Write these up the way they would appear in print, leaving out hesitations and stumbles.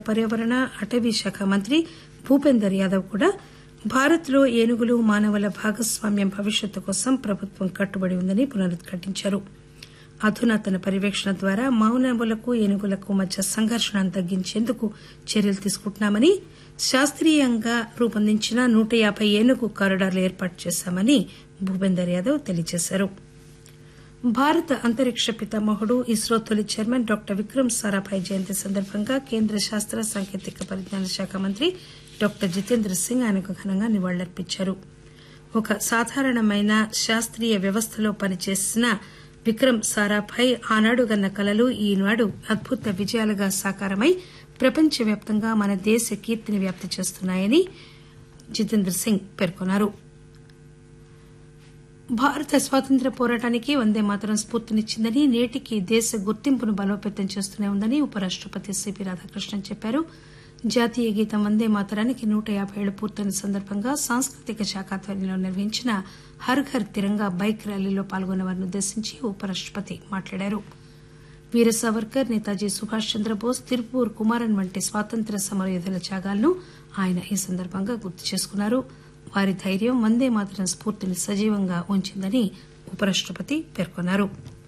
పర్యావరణ అటవీ శాఖ మంత్రి భూపేందర్ యాదవ్ కూడా భారత్లో ఏనుగులు మానవుల భాగస్వామ్యం భవిష్యత్తు కోసం ప్రభుత్వం కట్టుబడి ఉందని పునరుద్ఘాటించారు. అధునాతన పర్యవేక్షణ ద్వారా మానవులకు ఏనుగులకు మధ్య సంఘర్షణను తగ్గించేందుకు చర్యలు తీసుకుంటున్నామని, శాస్త్రీయంగా రూపొందించిన 150 ఏనుగు కారిడార్లు ఏర్పాటు చేశామని భూపేందర్ యాదవ్ తెలియజేశారు. భారత అంతరిక్ష పితామహుడు ఇస్రో తొలి చైర్మన్ డాక్టర్ విక్రమ్ సారాభాయ్ జయంతి సందర్భంగా కేంద్ర శాస్త్ర సాంకేతిక పరిజ్ఞాన శాఖ మంత్రి డాక్టర్ జితేంద్ర సింగ్ ఆయనకు ఘనంగా నివాళులర్పించారు. ఒక సాధారణమైన శాస్త్రీయ వ్యవస్థలో పనిచేసిన విక్రమ్ సారాభాయ్ ఆనాడు గన్న కలలు ఈనాడు అద్భుత విజయాలుగా సాకారమై ప్రపంచవ్యాప్తంగా మన దేశ కీర్తిని వ్యాప్తి చేస్తున్నాయని జితేంద్ర సింగ్ పేర్కొన్నారు. భారత స్వాతంత్ర్య పోరాటానికి వందే మాతరం స్ఫూర్తినిచ్చిందని, నేటికి దేశ గుర్తింపును బలోపేతం చేస్తూనే ఉందని ఉపరాష్టపతి సిపి రాధాకృష్ణన్ చెప్పారు. జాతీయ గీతం వందే మాతరానికి 150 ఏళ్లు పూర్తయిన సందర్భంగా సాంస్కృతిక శాఖ ఆధ్వర్యంలో నిర్వహించిన హర్ ఘర్ తిరంగా బైక్ ర్యాలీలో పాల్గొన్న వారిని ఉద్దేశించి ఉపరాష్టపతి మాట్లాడారు. వీర సావర్కర్, నేతాజీ సుభాష్ చంద్రబోస్, తిరుపూర్ కుమారన్ వంటి స్వాతంత్ర్య సమరయోధుల త్యాగాలను ఆయన ఈ సందర్భంగా గుర్తు చేసుకున్నారు. వారి ధైర్యం వందే మాతరం స్ఫూర్తిని సజీవంగా ఉంచిందని ఉపరాష్టపతి పేర్కొన్నారు.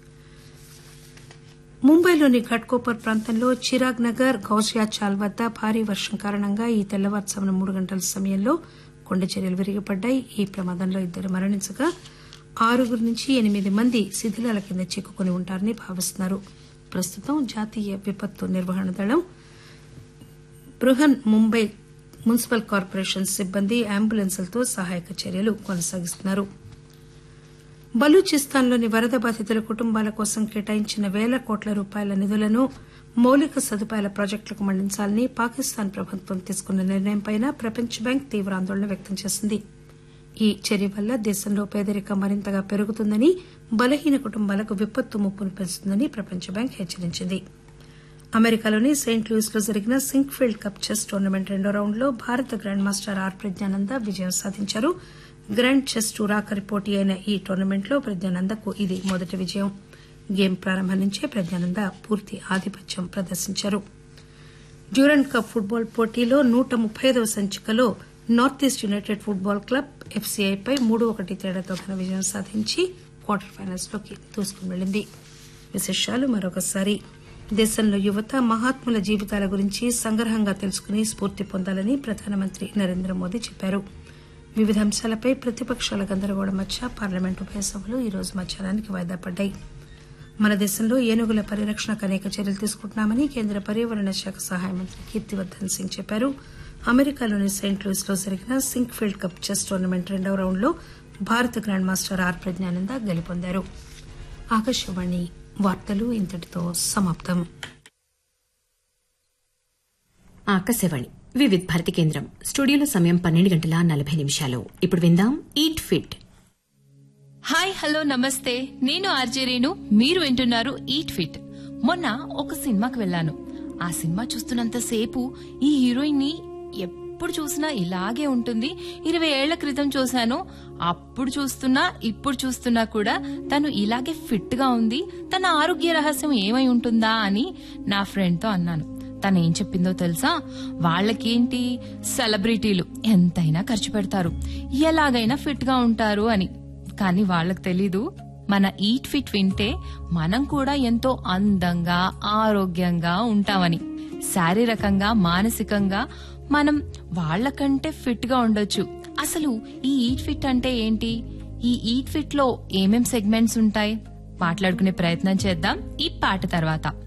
ముంబైలోని ఘట్కోపర్ ప్రాంతంలో చిరాగ్ నగర్, గౌజియా చాల్ వద్ద భారీ వర్షం కారణంగా ఈ తెల్లవారుజామున 3 గంటల సమయంలో కొండచర్యలు విరిగిపడ్డాయి. ఈ ప్రమాదంలో 2 మరణించగా 6 నుంచి 8 మంది శిథిలాల కింద చిక్కుకుని ఉంటారని భావిస్తున్నారు. ప్రస్తుతం జాతీయ విపత్తు నిర్వహణ దళం, బృహన్ ముంబై మున్సిపల్ కార్పొరేషన్ సిబ్బంది అంబులెన్సులతో సహాయక చర్యలు కొనసాగిస్తున్నారు. బలూచిస్తాన్లోని వరద బాధితుల కుటుంబాల కోసం కేటాయించిన వేల కోట్ల రూపాయల నిధులను మౌలిక సదుపాయాల ప్రాజెక్టులకు మళ్లించాలని పాకిస్తాన్ ప్రభుత్వం తీసుకున్న నిర్ణయంపై ప్రపంచ బ్యాంక్ తీవ్ర ఆందోళన వ్యక్తం చేసింది. ఈ చర్య వల్ల దేశంలో పేదరికం మరింతగా పెరుగుతుందని, బలహీన కుటుంబాలకు విపత్తు ముప్పును పెంచుతుందని ప్రపంచ బ్యాంక్ హెచ్చరించింది. అమెరికాలోని సెయింట్ లూయిస్ లో జరిగిన సింక్ఫీల్డ్ కప్ చెస్ టోర్నమెంట్ 2వ రౌండ్లో భారత గ్రాండ్ మాస్టర్ ఆర్ ప్రజ్ఞానంద విజయం సాధించారు. గ్రాండ్ చెస్ టూర్ ఆఖరి పోటీ అయిన ఈ టోర్నమెంట్లో ప్రజ్ఞానందకు ఇది మొదటి విజయం. గేమ్ ప్రారంభం నుంచే ప్రజ్ఞానంద పూర్తి ఆధిపత్యం ప్రదర్శించారు. డ్యూరెంట్ కప్ ఫుట్బాల్ పోటీలో 135వ సంచికలో north east United football club ఎఫ్సీఐపై 3-1 తేడాతో ఘన విజయం సాధించి క్వార్టర్ ఫైనల్స్ లోకి దూసుకుని వెళ్లింది. విశేషాలు మరొకసారి. దేశంలో యువత మహాత్ముల జీవితాల గురించి సంగ్రహంగా తెలుసుకుని స్ఫూర్తి పొందాలని ప్రధానమంత్రి నరేంద్ర మోదీ చెప్పారు. వివిధ అంశాలపై ప్రతిపక్షాల గందరగోళం మధ్య పార్లమెంట్ ఉభయ సభలు ఈ రోజు మధ్యాహ్నానికి వాయిదా పడ్డాయి. మన దేశంలో ఏనుగుల పరిరక్షణకు అనేక చర్యలు తీసుకుంటున్నామని కేంద్ర పర్యావరణ శాఖ సహాయ మంత్రి కీర్తివర్దన్ సింగ్ చెప్పారు. అమెరికాలోని సెయింట్ లూయిస్ లో జరిగిన సింక్ఫీల్డ్ కప్ చెస్ టోర్నమెంట్ 2వ రౌండ్లో భారత గ్రాండ్ మాస్టర్ ఆర్ ప్రజ్ఞానంద గెలుపొందారు. ఆకాశవాణి వార్తలు ఇంతటితో సమాప్తం. ఆకాశవాణి వివిధ భారతి కేంద్రం. స్టూడియోలో సమయం 12:40. ఇప్పుడు విందాం ఈట్ ఫిట్. హాయ్, హలో, నమస్తే. నేను ఆర్జే రేణు. మీరు వింటున్నారు ఈట్ ఫిట్. మొన్న ఒక సినిమాకి వెళ్లాను. ఆ సినిమా చూస్తున్నంతసేపు ఈ హీరోయిన్ ని ఎప్పుడు చూసినా ఇలాగే ఉంటుంది. 20 ఏళ్ల క్రితం చూశాను, అప్పుడు చూస్తున్నా, ఇప్పుడు చూస్తున్నా కూడా తను ఇలాగే ఫిట్ గా ఉంది. తన ఆరోగ్య రహస్యం ఏమై ఉంటుందా అని నా ఫ్రెండ్ తో అన్నాను. తనేం చెప్పిందో తెలుసా? వాళ్ళకేంటి, సెలబ్రిటీలు ఎంతైనా ఖర్చు పెడతారు, ఎలాగైనా ఫిట్ గా ఉంటారు అని. కానీ వాళ్ళకి తెలీదు, మన ఈట్ ఫిట్ వింటే మనం కూడా ఎంతో అందంగా ఆరోగ్యంగా ఉంటామని. శారీరకంగా మానసికంగా మనం వాళ్లకంటే ఫిట్ గా ఉండొచ్చు. అసలు ఈ ఈట్ ఫిట్ అంటే ఏంటి? ఈ ఈట్ ఫిట్ లో ఏమేం సెగ్మెంట్స్ ఉంటాయి? మాట్లాడుకునే ప్రయత్నం చేద్దాం ఈ పాట తర్వాత.